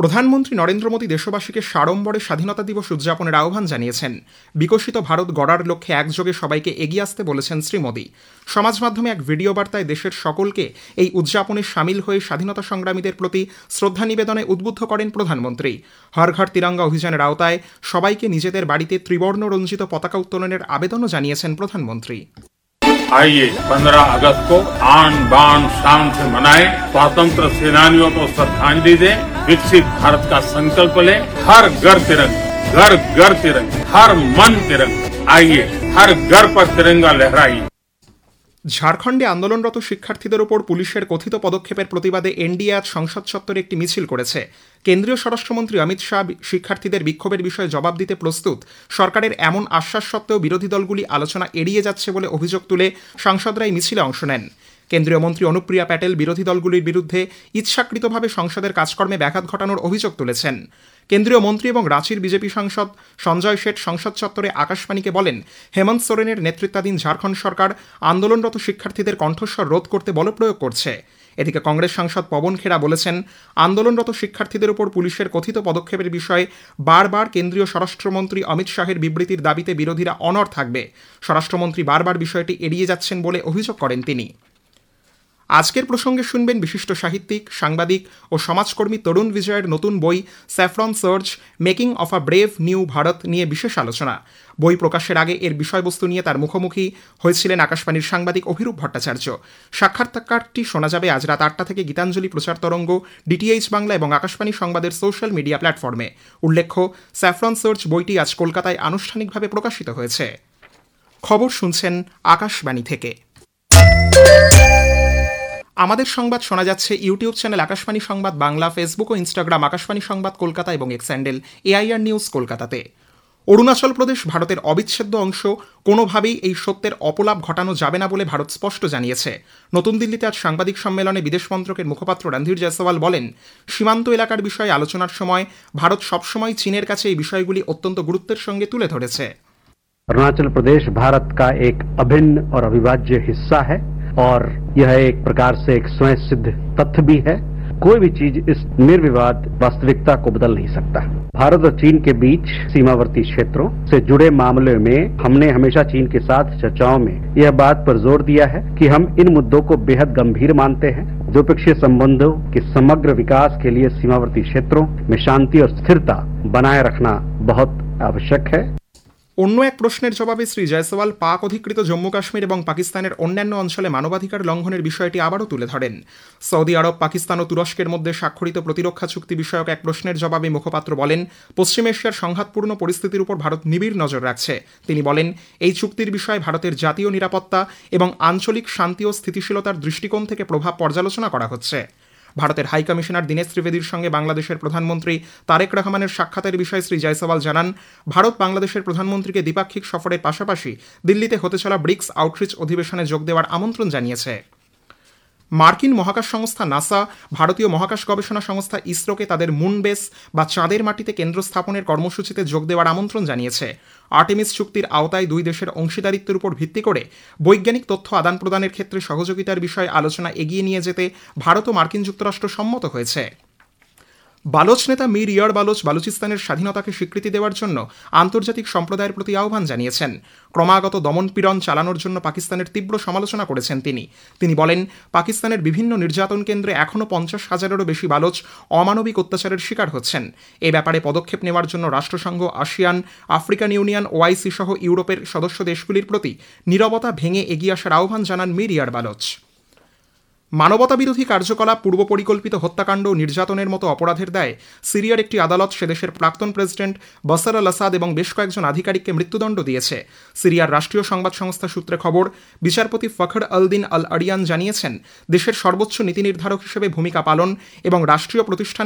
প্রধানমন্ত্রী নরেন্দ্র মোদী দেশবাসীকে সাড়ম্বরে স্বাধীনতা দিবস উদযাপনের আহ্বান জানিয়েছেন। বিকশিত ভারত গড়ার লক্ষ্যে একযোগে সবাইকে এগিয়ে আসতে বলেছেন শ্রী মোদী। সমাজ মাধ্যমে এক ভিডিও বার্তায় দেশের সকলকে এই উদযাপনে সামিল হয়ে স্বাধীনতা সংগ্রামীদের প্রতি শ্রদ্ধা নিবেদনে উদ্বুদ্ধ করেন প্রধানমন্ত্রী। হর ঘর তিরঙ্গা অভিযানের আওতায় সবাইকে নিজেদের বাড়িতে ত্রিবর্ণ রঞ্জিত পতাকা উত্তোলনের আবেদনও জানিয়েছেন প্রধানমন্ত্রী। आइए 15 अगस्त को आन बान शान से मनाएं, स्वतंत्र सेनानियों को श्रद्धांजलि दें, विकसित भारत का संकल्प लें। हर घर तिरंगा, घर घर तिरंगा, हर मन तिरंगा। आइए हर घर पर तिरंगा लहराइए। ঝাড়খণ্ডে আন্দোলনরত শিক্ষার্থীদের উপর পুলিশের কথিত পদক্ষেপের প্রতিবাদে এনডিএ আজ সংসদ চত্বরে একটি মিছিল করেছে। কেন্দ্রীয় স্বরাষ্ট্রমন্ত্রী অমিত শাহ শিক্ষার্থীদের বিক্ষোভের বিষয়ে জবাব দিতে প্রস্তুত। সরকারের এমন আশ্বাস সত্ত্বেও বিরোধী দলগুলি আলোচনা এড়িয়ে যাচ্ছে বলে অভিযোগ তুলে সাংসদরা এই মিছিলে অংশ নেন। কেন্দ্রীয় মন্ত্রী অনুপ্রিয়া প্যাটেল বিরোধী দলগুলির বিরুদ্ধে ইচ্ছাকৃতভাবে সংসদের কাজকর্মে ব্যাঘাত ঘটানোর অভিযোগ তুলেছেন। কেন্দ্রীয় মন্ত্রী এবং রাঁচির বিজেপি সাংসদ সঞ্জয় শেঠ সংসদ চত্বরে আকাশবাণীকে বলেন, হেমন্ত সোরেনের নেতৃত্বাধীন ঝাড়খণ্ড সরকার আন্দোলনরত শিক্ষার্থীদের কণ্ঠস্বর রোধ করতে বলপ্রয়োগ করছে। এদিকে কংগ্রেস সাংসদ পবন খেরা বলেছেন, আন্দোলনরত শিক্ষার্থীদের উপর পুলিশের কথিত পদক্ষেপের বিষয়ে বারবার কেন্দ্রীয় স্বরাষ্ট্রমন্ত্রী অমিত শাহের বিবৃতির দাবিতে বিরোধীরা অনড় থাকবে। স্বরাষ্ট্রমন্ত্রী বারবার বিষয়টি এড়িয়ে যাচ্ছেন বলে অভিযোগ করেন তিনি। আজকের প্রসঙ্গে শুনবেন বিশিষ্ট সাহিত্যিক, সাংবাদিক ও সমাজকর্মী তরুণ বিজয়ের নতুন বই saffron search making of a brave new Bharat নিয়ে বিশেষ আলোচনা। বই প্রকাশের আগে এর বিষয়বস্তু নিয়ে তার মুখোমুখি হয়েছিলেন আকাশবাণীর সাংবাদিক অভিরূপ ভট্টাচার্য। সাক্ষাৎকারটি শোনা যাবে আজ রাত 8টা থেকে গীতাঞ্জলি প্রচার তরঙ্গ, ডিটিএইচ বাংলা এবং আকাশবাণী সংবাদের সোশ্যাল মিডিয়া প্ল্যাটফর্মে। উল্লেখ্য, স্যাফরন সার্চ বইটি আজ কলকাতায় আনুষ্ঠানিকভাবে প্রকাশিত হয়েছে। খবর শুনছেন আকাশবাণী থেকে। আমাদের সংবাদ শোনা যাচ্ছে ইউটিউব চ্যানেল আকাশবাণী সংবাদ বাংলা, ফেসবুক ও ইনস্টাগ্রাম আকাশবাণী সংবাদ কলকাতা এবং এক্স হ্যান্ডেল এআইআর নিউজ কলকাতাতে। অরুণাচল প্রদেশ ভারতের অবিচ্ছেদ্য অংশ, কোনোভাবেই এই সত্যের অপলাপ ঘটানো যাবে না বলে ভারত স্পষ্ট জানিয়েছে। নতুন দিল্লিতে আজ সাংবাদিক সম্মেলনে বিদেশ মন্ত্রকের মুখপাত্র রণধীর জয়সওয়াল বলেন, সীমান্ত এলাকার বিষয়ে আলোচনার সময় ভারত সবসময় চীনের কাছে এই বিষয়গুলি অত্যন্ত গুরুত্বের সঙ্গে তুলে ধরেছে। अरुणाचल प्रदेश भारत का एक अभिन्न और अविभाज्य हिस्सा है और यह एक प्रकार से एक स्वयं सिद्ध तथ्य भी है। कोई भी चीज इस निर्विवाद वास्तविकता को बदल नहीं सकता। भारत और चीन के बीच सीमावर्ती क्षेत्रों से जुड़े मामले में हमने हमेशा चीन के साथ चर्चाओं में यह बात पर जोर दिया है कि हम इन मुद्दों को बेहद गंभीर मानते हैं। द्विपक्षीय संबंधों के समग्र विकास के लिए सीमावर्ती क्षेत्रों में शांति और स्थिरता बनाए रखना बहुत आवश्यक है। অন্য এক প্রশ্নের জবাবে শ্রী জয়সওয়াল পাক অধিকৃত জম্মু কাশ্মীর এবং পাকিস্তানের অন্যান্য অঞ্চলে মানবাধিকার লঙ্ঘনের বিষয়টি আবারও তুলে ধরেন। সৌদি আরব, পাকিস্তান ও তুরস্কের মধ্যে স্বাক্ষরিত প্রতিরক্ষা চুক্তি বিষয়ক এক প্রশ্নের জবাবে মুখপাত্র বলেন, পশ্চিম এশিয়ার সংঘাতপূর্ণ পরিস্থিতির উপর ভারত নিবিড় নজর রাখছে। তিনি বলেন, এই চুক্তির বিষয়ে ভারতের জাতীয় নিরাপত্তা এবং আঞ্চলিক শান্তি ও স্থিতিশীলতার দৃষ্টিকোণ থেকে প্রভাব পর্যালোচনা করা হচ্ছে। ভারতের হাই কমিশনার দীনেশ ত্রিবেদীর সঙ্গে বাংলাদেশের প্রধানমন্ত্রী তারেক রহমানের সাক্ষাতের বিষয়ে শ্রী জয়সওয়াল জানান, ভারত বাংলাদেশের প্রধানমন্ত্রীকে দ্বিপাক্ষিক সফরের পাশাপাশি দিল্লিতে হতে চলা ব্রিক্স আউটরিচ অধিবেশনে যোগ দেওয়ার আমন্ত্রণ জানিয়েছে। মার্কিন মহাকাশ সংস্থা নাসা ভারতীয় মহাকাশ গবেষণা সংস্থা ইসরোকে তাদের মুন বেস বা চাঁদের মাটিতে কেন্দ্র স্থাপনের কর্মসূচিতে যোগ দেওয়ার আমন্ত্রণ জানিয়েছে। আর্টেমিস চুক্তির আওতায় দুই দেশের অংশীদারিত্বের উপর ভিত্তি করে বৈজ্ঞানিক তথ্য আদান প্রদানের ক্ষেত্রে সহযোগিতার বিষয়ে আলোচনা এগিয়ে নিয়ে যেতে ভারত ও মার্কিন যুক্তরাষ্ট্র সম্মত হয়েছে। বালোচ নেতা মীর ইয়ার বালোচ বালুচিস্তানের স্বাধীনতাকে স্বীকৃতি দেওয়ার জন্য আন্তর্জাতিক সম্প্রদায়ের প্রতি আহ্বান জানিয়েছেন। ক্রমাগত দমনপীড়ন চালানোর জন্য পাকিস্তানের তীব্র সমালোচনা করেছেন তিনি বলেন, পাকিস্তানের বিভিন্ন নির্যাতন কেন্দ্রে এখনও 50,000-এরও বেশি বালোচ অমানবিক অত্যাচারের শিকার হচ্ছেন। এ ব্যাপারে পদক্ষেপ নেওয়ার জন্য রাষ্ট্রসংঘ, আসিয়ান, আফ্রিকান ইউনিয়ন, ওআইসি সহ ইউরোপের সদস্য দেশগুলির প্রতি নীরবতা ভেঙে এগিয়ে আসার আহ্বান জানান মীর ইয়ার বালোচ। মানবতাবিরোধী কার্যকলাপ, পূর্ব পরিকল্পিত হত্যাকাণ্ড ও নির্যাতনের মতো অপরাধের দায়ে সিরিয়ার একটি আদালত সেদেশের প্রাক্তন প্রেসিডেন্ট বাশার আল আসাদ এবং বেশ কয়েকজন আধিকারিককে মৃত্যুদণ্ড দিয়েছে। সিরিয়ার রাষ্ট্রীয় সংবাদ সংস্থা সূত্রে খবর, বিচারপতি ফখর আল-দিন আল-আরিয়ান জানিয়েছেন, দেশের সর্বোচ্চ নীতি নির্ধারক হিসেবে ভূমিকা পালন এবং রাষ্ট্রীয় প্রতিষ্ঠান